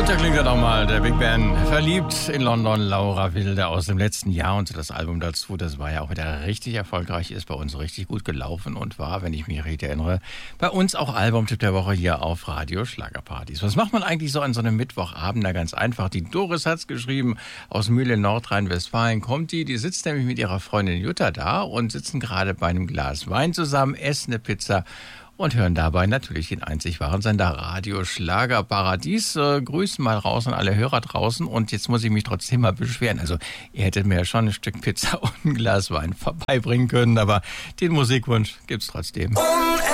Da klingt ja nochmal der Big Band. Verliebt in London, Laura Wilde aus dem letzten Jahr und das Album dazu, das war ja auch wieder richtig erfolgreich, ist bei uns richtig gut gelaufen und war, wenn ich mich richtig erinnere, bei uns auch Albumtipp der Woche hier auf Radio Schlagerpartys. Was macht man eigentlich so an so einem Mittwochabend? Na, ganz einfach. Die Doris hat's geschrieben, aus Mühle, Nordrhein-Westfalen kommt die sitzt nämlich mit ihrer Freundin Jutta da und sitzen gerade bei einem Glas Wein zusammen, essen eine Pizza und hören dabei natürlich den einzig wahren Sender Radio Schlagerparadies. Grüßen mal raus an alle Hörer draußen. Und jetzt muss ich mich trotzdem mal beschweren. Also ihr hättet mir ja schon ein Stück Pizza und ein Glas Wein vorbeibringen können, aber den Musikwunsch gibt's trotzdem.